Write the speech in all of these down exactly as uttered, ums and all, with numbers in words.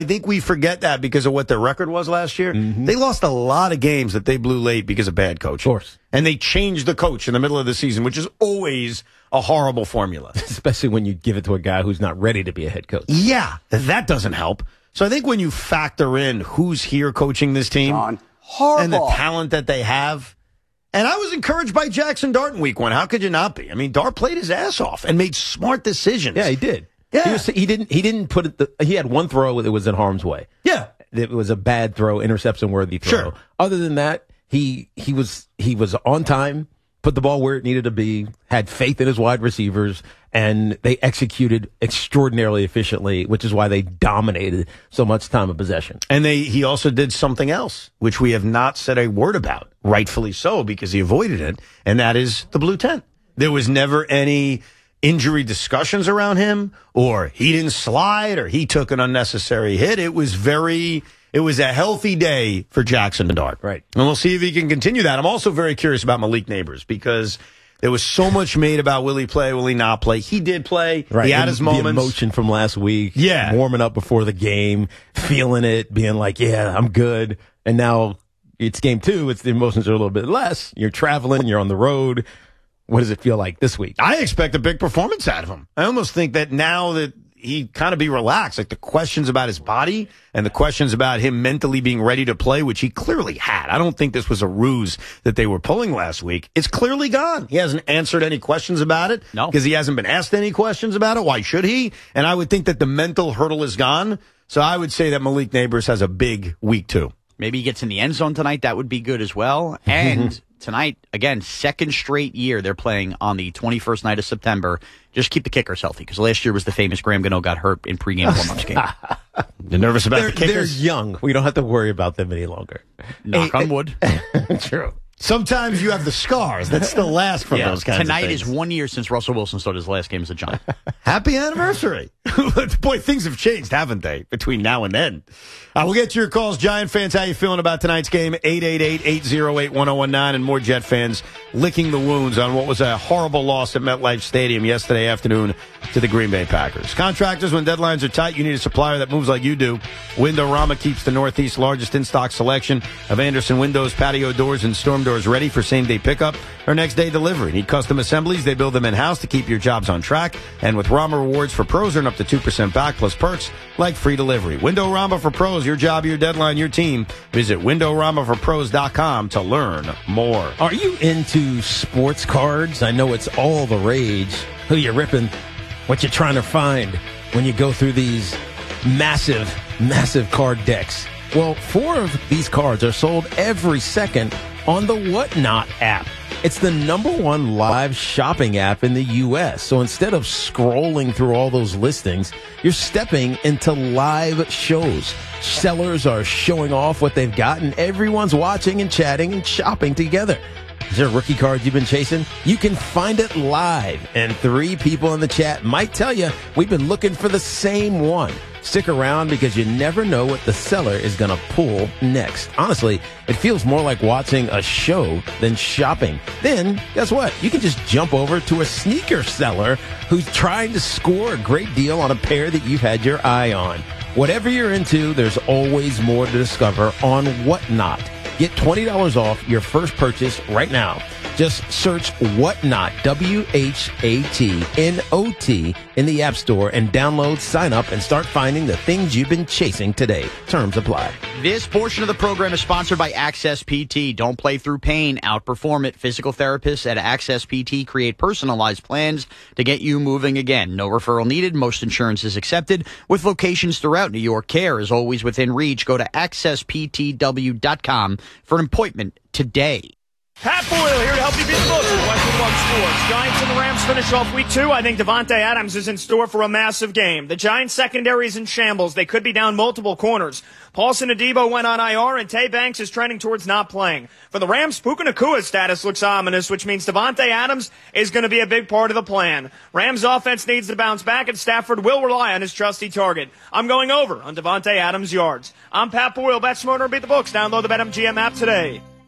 I think we forget that because of what their record was last year. Mm-hmm. They lost a lot of games that they blew late because of bad coaching. Of course. And they changed the coach in the middle of the season, which is always a horrible formula. Especially when you give it to a guy who's not ready to be a head coach. Yeah, that doesn't help. So I think when you factor in who's here coaching this team John, horrible. and the talent that they have, and I was encouraged by Jackson Dart in week one. How could you not be? I mean, Dart played his ass off and made smart decisions. Yeah, he did. Yeah. He, was, he didn't He didn't put it, the, he had one throw that was in harm's way. Yeah. It was a bad throw, interception-worthy throw. Sure. Other than that, he he was he was on time, put the ball where it needed to be, had faith in his wide receivers, and they executed extraordinarily efficiently, which is why they dominated so much time of possession. And they he also did something else, which we have not said a word about, rightfully so, because he avoided it, and that is the blue tent. There was never any injury discussions around him, or he didn't slide, or he took an unnecessary hit. It was very, it was a healthy day for Jackson Dart. Right. And we'll see if he can continue that. I'm also very curious about Malik Neighbors because there was so much made about will he play, will he not play. He did play. Right. He had and his the moments. emotion from last week. Yeah. Warming up before the game, feeling it, being like, yeah, I'm good. And now it's game two. It's the emotions are a little bit less. You're traveling. You're on the road. What does it feel like this week? I expect a big performance out of him. I almost think that now that he kind of be relaxed, like the questions about his body and the questions about him mentally being ready to play, which he clearly had. I don't think this was a ruse that they were pulling last week. It's clearly gone. He hasn't answered any questions about it. No. Because he hasn't been asked any questions about it. Why should he? And I would think that the mental hurdle is gone. So I would say that Malik Neighbors has a big week two. Maybe he gets in the end zone tonight. That would be good as well. And tonight, again, second straight year they're playing on the twenty-first night of September. Just keep the kickers healthy because last year was the famous Graham Gano got hurt in pregame warm-ups game. You're nervous about they're, the kickers? They're young. We don't have to worry about them any longer. Knock on wood. True. Sometimes you have the scars that still last from Yeah, those kinds tonight of things. is one year since Russell Wilson started his last game as a Giant. Happy anniversary. Boy, things have changed, haven't they, between now and then? Uh, we'll get to your calls. Giant fans, how you feeling about tonight's game? eight eight eight, eight oh eight, one oh one nine. And more Jet fans licking the wounds on what was a horrible loss at MetLife Stadium yesterday afternoon to the Green Bay Packers. Contractors, when deadlines are tight, you need a supplier that moves like you do. Windorama keeps the Northeast's largest in-stock selection of Anderson windows, patio doors, and storm doors ready for same-day pickup or next-day delivery. Need custom assemblies? They build them in-house to keep your jobs on track. And with Rama Rewards for Pros, earn up to two percent back plus perks like free delivery. Windorama for Pros, your job, your deadline, your team. Visit windorama for pros dot com to learn more. Are you into sports cards? I know it's all the rage. Who you ripping? What you trying to find when you go through these massive, massive card decks? Well, four of these cards are sold every second on the Whatnot app. It's the number one live shopping app in the U S. So instead of scrolling through all those listings, you're stepping into live shows. Sellers are showing off what they've got, and everyone's watching and chatting and shopping together. Is there a rookie card you've been chasing? You can find it live, and three people in the chat might tell you we've been looking for the same one. Stick around because you never know what the seller is going to pull next. Honestly, it feels more like watching a show than shopping. Then, guess what? You can just jump over to a sneaker seller who's trying to score a great deal on a pair that you've had your eye on. Whatever you're into, there's always more to discover on Whatnot. Get twenty dollars off your first purchase right now. Just search Whatnot, W H A T N O T, in the App Store and download, sign up, and start finding the things you've been chasing today. Terms apply. This portion of the program is sponsored by Access P T. Don't play through pain. Outperform it. Physical therapists at Access P T create personalized plans to get you moving again. No referral needed. Most insurance is accepted. With locations throughout New York, care is always within reach. Go to access p t w dot com for an appointment today. Pat Boyle here to help you beat the books with Westwood One Sports. Giants and the Rams finish off week two. I think Devontae Adams is in store for a massive game. The Giants secondary is in shambles. They could be down multiple corners. Paulson Adebo went on I R, and Tay Banks is trending towards not playing. For the Rams, Puka Nakua's status looks ominous, which means Devontae Adams is going to be a big part of the plan. Rams offense needs to bounce back, and Stafford will rely on his trusty target. I'm going over on Devontae Adams' yards. I'm Pat Boyle. Bet smarter, beat the books. Download the BetMGM app today.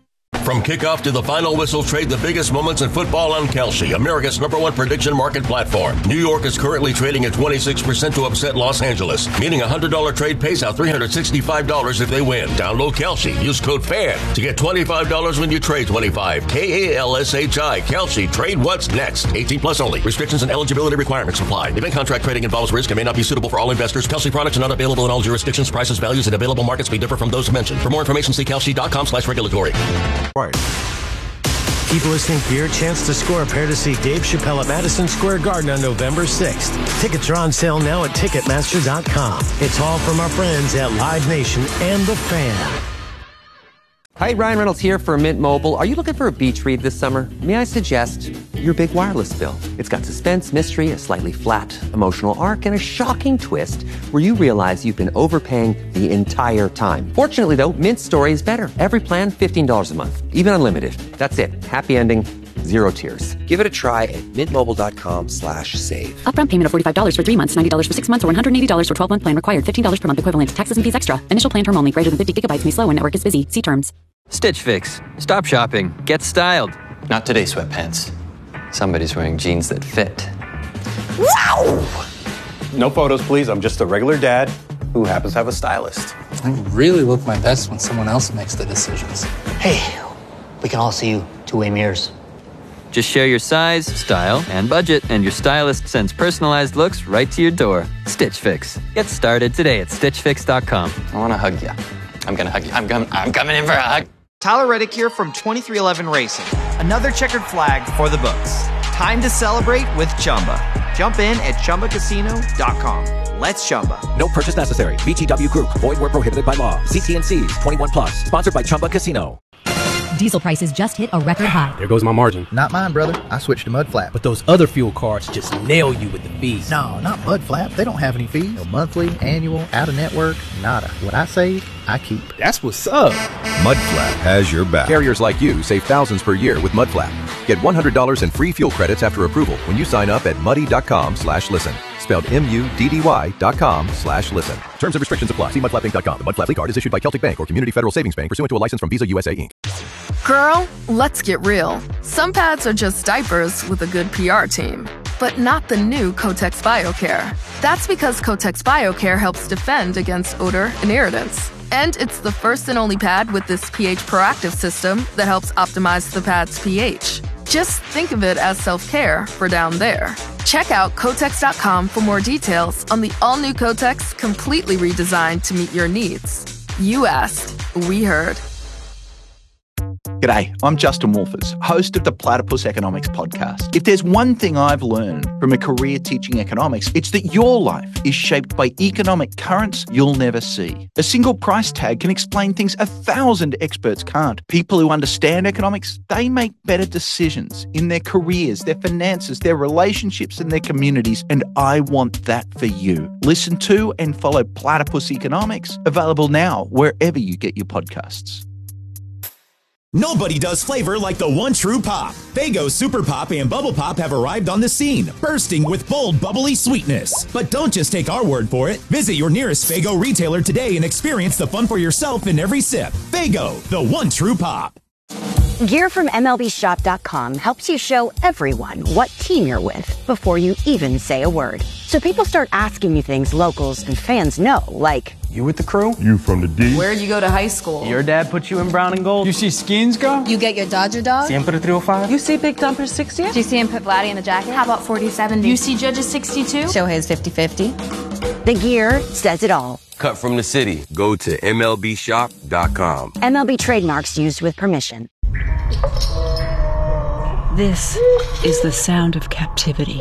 From kickoff to the final whistle, trade the biggest moments in football on Kalshi, America's number one prediction market platform. New York is currently trading at twenty-six percent to upset Los Angeles, meaning a one hundred dollars trade pays out three hundred sixty-five dollars if they win. Download Kalshi. Use code FAN to get twenty-five dollars when you trade twenty-five. K A L S H I. Kalshi. Trade what's next. eighteen plus only. Restrictions and eligibility requirements apply. Event contract trading involves risk and may not be suitable for all investors. Kalshi products are not available in all jurisdictions. Prices, values, and available markets may differ from those mentioned. For more information, see kalshi.com slash regulatory. Right. Keep listening for your chance to score a pair to see Dave Chappelle at Madison Square Garden on November sixth. Tickets are on sale now at Ticketmaster dot com. It's all from our friends at Live Nation and The Fan. Hi, Ryan Reynolds here for Mint Mobile. Are you looking for a beach read this summer? May I suggest your big wireless bill? It's got suspense, mystery, a slightly flat emotional arc, and a shocking twist where you realize you've been overpaying the entire time. Fortunately, though, Mint's story is better. Every plan, fifteen dollars a month, even unlimited. That's it. Happy ending. Zero tears. Give it a try at mintmobile.com slash save. Upfront payment of forty-five dollars for three months, ninety dollars for six months, or one hundred eighty dollars for twelve-month plan required. fifteen dollars per month equivalent. Taxes and fees extra. Initial plan term only. Greater than fifty gigabytes may slow when network is busy. See terms. Stitch Fix. Stop shopping. Get styled. Not today, sweatpants. Somebody's wearing jeans that fit. Wow! No photos, please. I'm just a regular dad who happens to have a stylist. I really look my best when someone else makes the decisions. Hey, we can all see you two-way mirrors. Just share your size, style, and budget, and your stylist sends personalized looks right to your door. Stitch Fix. Get started today at stitch fix dot com. I want to hug you. I'm going to hug you. I'm, com- I'm coming in for a hug. Tyler Reddick here from twenty-three eleven Racing. Another checkered flag for the books. Time to celebrate with Chumba. Jump in at chumba casino dot com. Let's Chumba. No purchase necessary. V G W Group. Void where prohibited by law. C T and C's. twenty-one plus. Sponsored by Chumba Casino. Diesel prices just hit a record high. There goes my margin. Not mine, brother. I switched to Mudflap. But those other fuel cards just nail you with the fees. No, not Mudflap. They don't have any fees. No monthly, annual, out-of-network, nada. What I save, I keep. That's what's up. Mudflap has your back. Carriers like you save thousands per year with Mudflap. Get one hundred dollars in free fuel credits after approval when you sign up at muddy.com slash listen. Spelled M-U-D-D-Y dot com slash listen. Terms and restrictions apply. See mudflap inc dot com. The Mudflap card is issued by Celtic Bank or Community Federal Savings Bank pursuant to a license from Visa U S A, Incorporated. Girl, let's get real. Some pads are just diapers with a good P R team. But not the new Kotex BioCare. That's because Kotex BioCare helps defend against odor and irritants. And it's the first and only pad with this pH proactive system that helps optimize the pad's pH. Just think of it as self-care for down there. Check out Kotex dot com for more details on the all-new Kotex, completely redesigned to meet your needs. You asked, we heard. G'day, I'm Justin Wolfers, host of the Platypus Economics Podcast. If there's one thing I've learned from a career teaching economics, it's that your life is shaped by economic currents you'll never see. A single price tag can explain things a thousand experts can't. People who understand economics, they make better decisions in their careers, their finances, their relationships, and their communities, and I want that for you. Listen to and follow Platypus Economics, available now wherever you get your podcasts. Nobody does flavor like the one true pop. Faygo Super Pop and Bubble Pop have arrived on the scene, bursting with bold, bubbly sweetness. But don't just take our word for it. Visit your nearest Faygo retailer today and experience the fun for yourself in every sip. Faygo, the one true pop. Gear from M L B Shop dot com helps you show everyone what team you're with before you even say a word. So people start asking you things locals and fans know, like, you with the crew? You from the D? Where'd you go to high school? Your dad put you in brown and gold? You see skins go? You get your Dodger dog? Siempre three oh five? You see Big Dumper sixty? Do you see him put Vladdy in the jacket? How about forty seventy? You see Judges sixty-two? Shohei's fifty fifty. The gear says it all. Cut from the city. Go to M L B Shop dot com. M L B trademarks used with permission. This is the sound of captivity.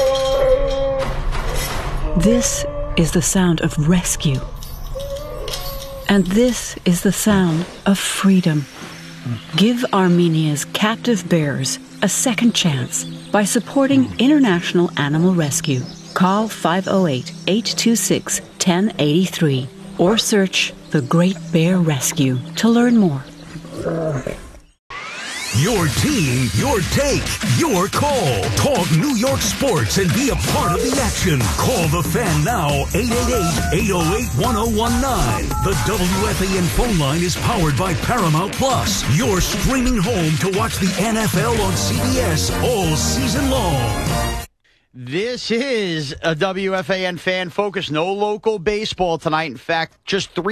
This is the sound of rescue. And this is the sound of freedom. Give Armenia's captive bears a second chance by supporting International Animal Rescue. Call five oh eight, eight two six, one oh eight three or search The Great Bear Rescue to learn more. Your team, your take, your call. Talk New York sports and be a part of the action. Call the Fan now, eight eight eight, eight oh eight, one oh one nine. The W F A N phone line is powered by Paramount Plus, your streaming home to watch the N F L on C B S all season long. This is a W F A N Fan Focus. No local baseball tonight. In fact, just three